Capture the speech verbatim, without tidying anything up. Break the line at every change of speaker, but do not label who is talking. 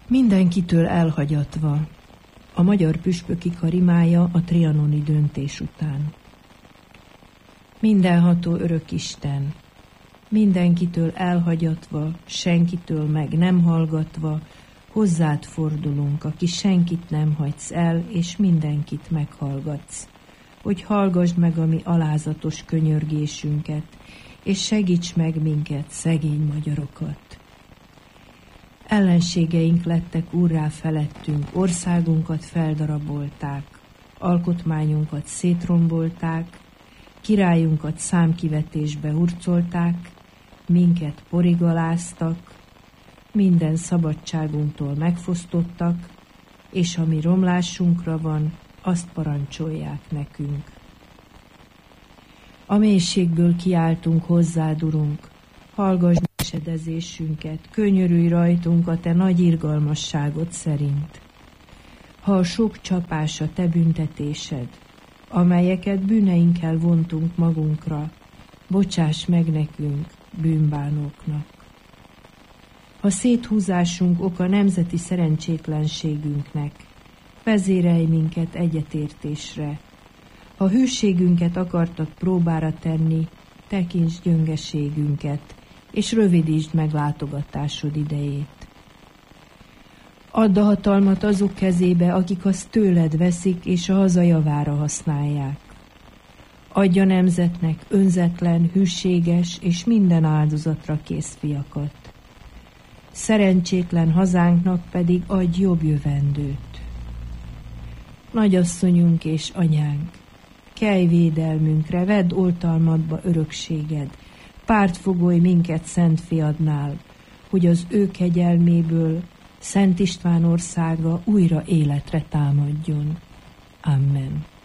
Mindenkitől elhagyatva. A magyar püspöki karimája a trianoni döntés után. Mindenható örök Isten, mindenkitől elhagyatva, senkitől meg nem hallgatva, hozzád fordulunk, aki senkit nem hagysz el, és mindenkit meghallgatsz, hogy hallgasd meg a mi alázatos könyörgésünket, és segíts meg minket, szegény magyarokat. Ellenségeink lettek úrrá felettünk, országunkat feldarabolták, alkotmányunkat szétrombolták, királyunkat számkivetésbe hurcolták, minket porigaláztak, minden szabadságunktól megfosztottak, és ami romlásunkra van, azt parancsolják nekünk. A mélységből kiáltunk hozzád, Urunk, hallgasd esedezésünket, könyörülj rajtunk a te nagy irgalmasságod szerint. Ha a sok csapás a te büntetésed, amelyeket bűneinkkel vontunk magunkra, bocsáss meg nekünk, bűnbánóknak. Ha széthúzásunk oka nemzeti szerencsétlenségünknek, vezérelj minket egyetértésre. Ha hűségünket akartak próbára tenni, tekintsd gyöngeségünket, és rövidítsd meg látogatásod idejét. Add a hatalmat azok kezébe, akik azt tőled veszik, és a haza javára használják. Adj a nemzetnek önzetlen, hűséges és minden áldozatra kész fiakat. Szerencsétlen hazánknak pedig adj jobb jövendőt. Nagyasszonyunk és anyánk, kelj védelmünkre, vedd oltalmadba örökséged, pártfogolj minket Szent Fiadnál, hogy az ő kegyelméből Szent István országa újra életre támadjon. Amen.